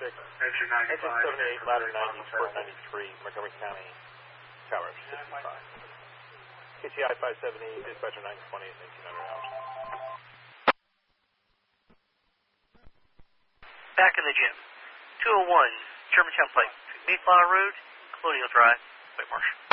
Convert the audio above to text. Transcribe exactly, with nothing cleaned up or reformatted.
six. Engine Engine seventy-eight, ladder ninety, port ninety-three, Montgomery County, tower sixty-five. K T I five seventy, dispatcher nine twenty, eighteen hundred hours. Back in the gym. two oh one, Germantown Pike, Mayflower Road, Colonial Drive, White Marsh.